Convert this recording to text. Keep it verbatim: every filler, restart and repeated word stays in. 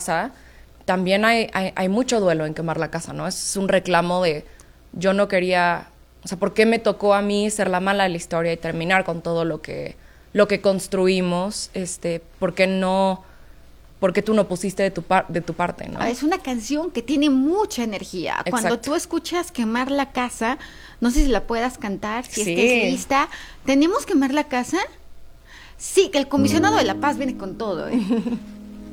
casa, también hay, hay, hay mucho duelo en quemar la casa, ¿no? Es un reclamo de yo no quería, o sea, ¿por qué me tocó a mí ser la mala de la historia y terminar con todo lo que, lo que construimos? Este, ¿por qué no, por qué tú no pusiste de tu, par, de tu parte, ¿no? Es una canción que tiene mucha energía. Exacto. Cuando tú escuchas Quemar la casa, no sé si la puedas cantar, si Sí. estés lista. ¿Tenemos Quemar la casa? Sí, que el comisionado de la paz viene con todo, ¿eh?